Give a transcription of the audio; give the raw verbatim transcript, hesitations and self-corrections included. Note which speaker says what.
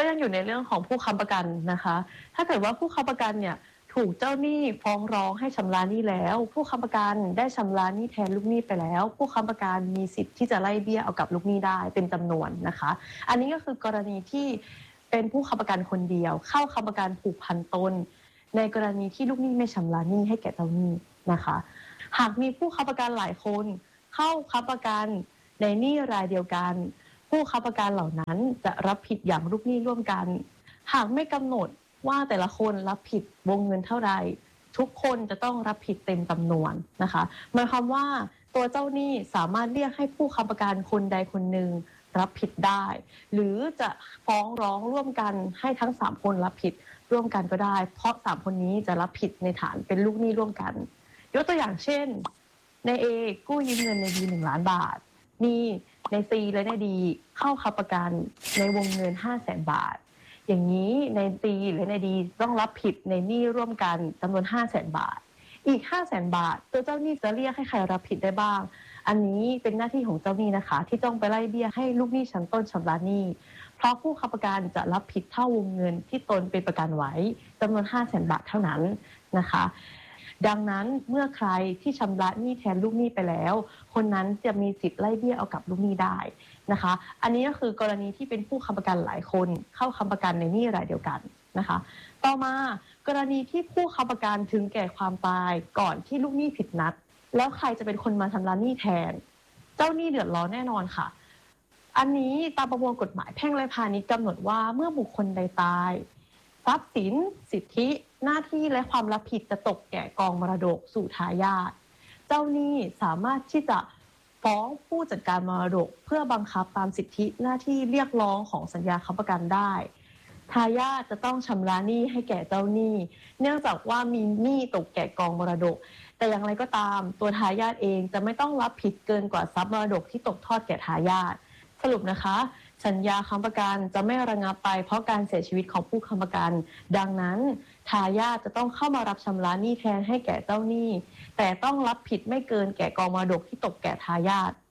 Speaker 1: ก็ยังอยู่ในเรื่องของผู้ค้ำประกันนะคะถ้าเกิดว่าผู้ค้ำประกันเนี่ยถูกเจ้าหนี้ฟ้องร้องให้ชำระหนี้แล้วผู้ค้ำประกันได้ชำระหนี้แทนลูกหนี้ไปแล้วผู้ค้ำประกันมีสิทธิ์ที่จะไล่เบี้ยเอากับลูกหนี้ได้เป็นจำนวนนะคะอันนี้ก็คือกรณีที่เป็นผู้ค้ำประกันคนเดียวเข้าค้ำประกันผูกพันตนในกรณีที่ลูกหนี้ไม่ชำระหนี้ให้แก่เจ้าหนี้นะคะหากมีผู้ค้ำประกันหลายคนเข้าค้ำประกันในหนี้รายเดียวกันผู้ค้ำประกันเหล่านั้นจะรับผิดอย่างลูกหนี้ร่วมกันหากไม่กำหนดว่าแต่ละคนรับผิดวงเงินเท่าใดทุกคนจะต้องรับผิดเต็มจำนวนนะคะหมายความว่าตัวเจ้าหนี้สามารถเรียกให้ผู้ค้ำประกันคนใดคนหนึ่งรับผิดได้หรือจะฟ้องร้องร่วมกันให้ทั้งสามคนรับผิดร่วมกันก็ได้เพราะสามคนนี้จะรับผิดในฐานเป็นลูกหนี้ร่วมกันยกตัวอย่างเช่นใน A กู้ยืมเงินใน B หนึ่งล้านบาทมีใน C และใน D เข้าค้ำประกันในวงเงิน ห้าแสน บาทอย่างนี้ใน C หรือใน D ต้องรับผิดในหนี้ร่วมกันจำนวน ห้าแสน บาทอีก ห้าแสน บาทตัวเจ้าหนี้จะเรียกให้ใครรับผิดได้บ้างอันนี้เป็นหน้าที่ของเจ้าหนี้นะคะที่ต้องไปไล่เบี้ยให้ลูกหนี้ชั้นต้นชำระหนี้เพราะผู้ค้ำประกันจะรับผิดเท่าวงเงินที่ตนเป็นประกันไว้จำนวน ห้าแสน บาทเท่านั้นนะคะดังนั้นเมื่อใครที่ชำระหนี้แทนลูกหนี้ไปแล้วคนนั้นจะมีสิทธิ์ไล่เบี้ยเอากับลูกหนี้ได้นะคะอันนี้ก็คือกรณีที่เป็นผู้ค้ำประกันหลายคนเข้าค้ำประกันในหนี้รายเดียวกันนะคะต่อมากรณีที่ผู้ค้ำประกันถึงแก่ความตายก่อนที่ลูกหนี้ผิดนัดแล้วใครจะเป็นคนมาชำระหนี้แทนเจ้าหนี้เดือดร้อนแน่นอนค่ะอันนี้ตามประมวลกฎหมายแพ่งและพาณิชย์กำหนดว่าเมื่อบุคคลใดตายทรัพย์สินสิทธิหน้าที่และความรับผิดจะตกแก่กองมรดกสู่ทายาทเจ้าหนี้สามารถที่จะฟ้องผู้จัดการมรดกเพื่อบังคับตามสิทธิหน้าที่เรียกร้องของสัญญาค้ำประกันได้ทายาทจะต้องชำระหนี้ให้แก่เจ้าหนี้เนื่องจากว่ามีหนี้ตกแก่กองมรดกแต่อย่างไรก็ตามตัวทายาทเองจะไม่ต้องรับผิดเกินกว่าทรัพย์มรดกที่ตกทอดแก่ทายาทสรุปนะคะสัญญาค้ำประกันจะไม่ระงับไปเพราะการเสียชีวิตของผู้ค้ำประกันดังนั้นทายาทจะต้องเข้ามารับชำระหนี้แทนให้แก่เจ้าหนี้แต่ต้องรับผิดไม่เกินแก่กองมรดกที่ตกแก่ทายาท